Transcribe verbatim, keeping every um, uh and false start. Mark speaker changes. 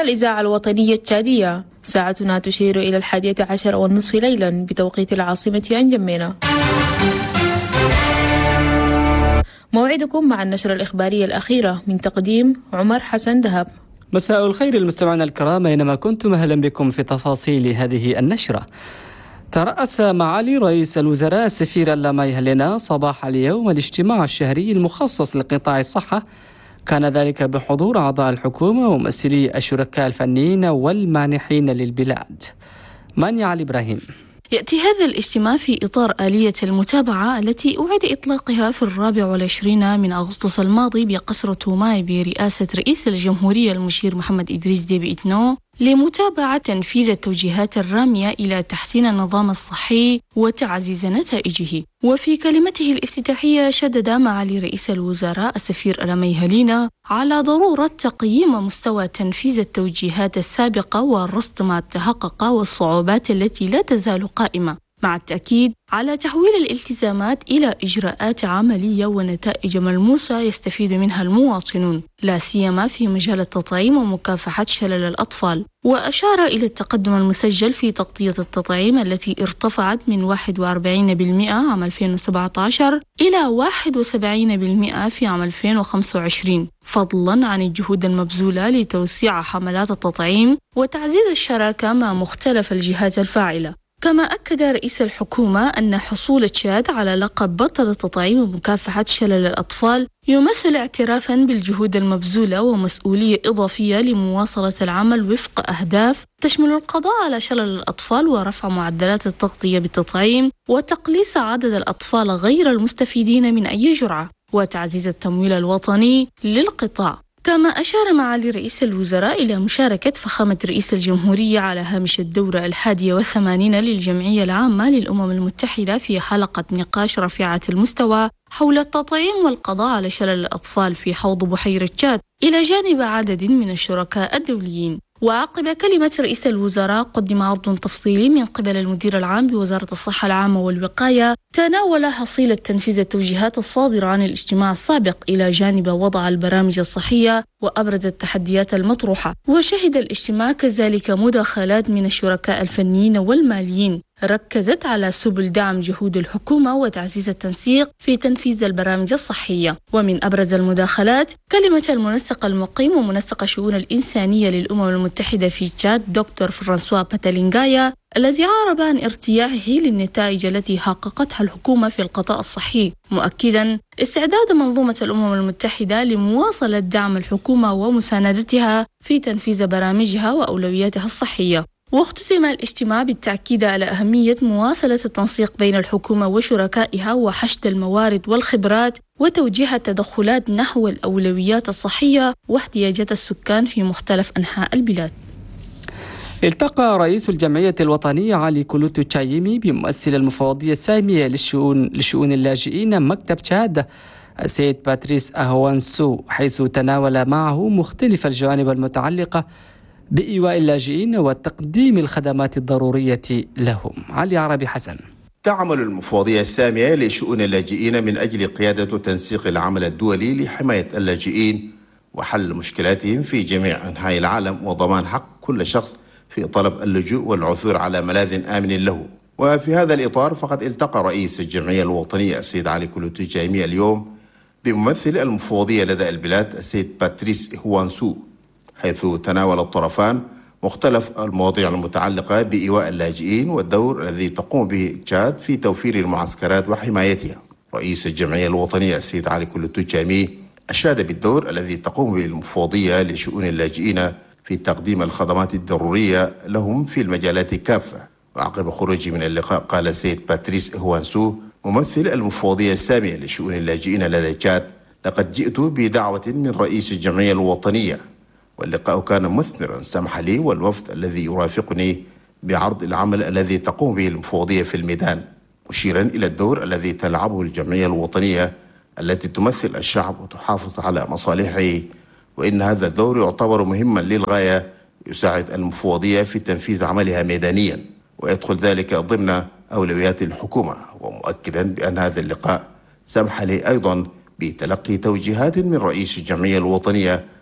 Speaker 1: الإذاعة الوطنية التشادية، ساعتنا تشير إلى الحادية عشر والنصف ليلا بتوقيت العاصمة أنجمينا. موعدكم مع النشرة الإخبارية الأخيرة من تقديم عمر حسن دهب.
Speaker 2: مساء الخير المستمعين الكرام أينما كنتم، أهلا بكم في تفاصيل هذه النشرة. ترأس معالي رئيس الوزراء السفير اللاماي هلينا صباح اليوم الاجتماع الشهري المخصص لقطاع الصحة، كان ذلك بحضور أعضاء الحكومة وممثلي الشركاء الفنيين والمانحين للبلاد. مانيا علي إبراهيم.
Speaker 3: يأتي هذا الاجتماع في إطار آلية المتابعة التي أعد إطلاقها في الرابع والعشرين من أغسطس الماضي بقصر توماي برئاسة رئيس الجمهورية المشير محمد إدريس ديبي إتنو لمتابعة تنفيذ التوجيهات الرامية إلى تحسين النظام الصحي وتعزيز نتائجه. وفي كلمته الافتتاحية شدد معالي رئيس الوزراء السفير اللاماي هلينا على ضرورة تقييم مستوى تنفيذ التوجيهات السابقة والرصد ما تحقق والصعوبات التي لا تزال قائمة، مع التأكيد على تحويل الالتزامات إلى إجراءات عملية ونتائج ملموسة يستفيد منها المواطنون، لا سيما في مجال التطعيم ومكافحة شلل الأطفال. وأشار إلى التقدم المسجل في تغطية التطعيم التي ارتفعت من واحد وأربعين بالمئة عام ألفين وسبعة عشر إلى واحد وسبعين بالمئة في عام ألفين وخمسة وعشرين، فضلا عن الجهود المبذولة لتوسيع حملات التطعيم وتعزيز الشراكة مع مختلف الجهات الفاعلة. كما أكد رئيس الحكومة أن حصول تشاد على لقب بطل التطعيم ومكافحة شلل الأطفال يمثل اعترافا بالجهود المبذولة ومسؤولية إضافية لمواصلة العمل وفق أهداف تشمل القضاء على شلل الأطفال ورفع معدلات التغطية بالتطعيم وتقليص عدد الأطفال غير المستفيدين من أي جرعة وتعزيز التمويل الوطني للقطاع. كما أشار معالي رئيس الوزراء إلى مشاركة فخامة رئيس الجمهورية على هامش الدورة الحادية والثمانين للجمعية العامة للأمم المتحدة في حلقة نقاش رفيعة المستوى حول التطعيم والقضاء على شلل الأطفال في حوض بحيرة تشاد إلى جانب عدد من الشركاء الدوليين. وعقب كلمة رئيس الوزراء قدم عرض تفصيلي من قبل المدير العام بوزارة الصحة العامة والوقاية تناول حصيلة تنفيذ التوجيهات الصادرة عن الاجتماع السابق إلى جانب وضع البرامج الصحية وأبرز التحديات المطروحة. وشهد الاجتماع كذلك مداخلات من الشركاء الفنيين والماليين ركزت على سبل دعم جهود الحكومة وتعزيز التنسيق في تنفيذ البرامج الصحية. ومن أبرز المداخلات كلمة المنسق المقيم ومنسق الشؤون الإنسانية للأمم المتحدة في تشاد دكتور فرانسوا باتالينغايا، الذي عرب عن ارتياحه للنتائج التي حققتها الحكومة في القطاع الصحي، مؤكدا استعداد منظومة الأمم المتحدة لمواصلة دعم الحكومة ومساندتها في تنفيذ برامجها وأولوياتها الصحية. واختتم الاجتماع بالتأكيد على أهمية مواصلة التنسيق بين الحكومة وشركائها وحشد الموارد والخبرات وتوجيه التدخلات نحو الأولويات الصحية واحتياجات السكان في مختلف أنحاء البلاد.
Speaker 2: التقى رئيس الجمعية الوطنية علي كولوتو تشايمي بممثل المفوضية السامية للشؤون لشؤون اللاجئين مكتب تشاد السيد باتريس أهوانسو، حيث تناول معه مختلف الجوانب المتعلقة بإيواء اللاجئين وتقديم الخدمات الضرورية لهم. علي عربي حسن.
Speaker 4: تعمل المفوضية السامية لشؤون اللاجئين من أجل قيادة تنسيق العمل الدولي لحماية اللاجئين وحل مشكلاتهم في جميع أنحاء العالم وضمان حق كل شخص في طلب اللجوء والعثور على ملاذ آمن له. وفي هذا الإطار فقد التقى رئيس الجمعية الوطنية السيد علي كولوتو تشايمي اليوم بممثل المفوضية لدى البلاد السيد باتريس هوانسو، حيث تناول الطرفان مختلف المواضيع المتعلقة بإيواء اللاجئين والدور الذي تقوم به تشاد في توفير المعسكرات وحمايتها. رئيس الجمعية الوطنية السيد علي كولوتو تشايمي أشاد بالدور الذي تقوم به المفوضية لشؤون اللاجئين في تقديم الخدمات الضرورية لهم في المجالات كافة. وعقب خروجه من اللقاء قال السيد باتريس هوانسو ممثل المفوضية السامية لشؤون اللاجئين لدى تشاد: لقد جئت بدعوة من رئيس الجمعية الوطنية، واللقاء كان مثمرا. سمح لي والوفد الذي يرافقني بعرض العمل الذي تقوم به المفوضية في الميدان، مشيرا إلى الدور الذي تلعبه الجمعية الوطنية التي تمثل الشعب وتحافظ على مصالحه، وإن هذا الدور يعتبر مهما للغاية يساعد المفوضية في تنفيذ عملها ميدانيا، ويدخل ذلك ضمن أولويات الحكومة. ومؤكدا بأن هذا اللقاء سمح لي أيضا بتلقي توجيهات من رئيس الجمعية الوطنية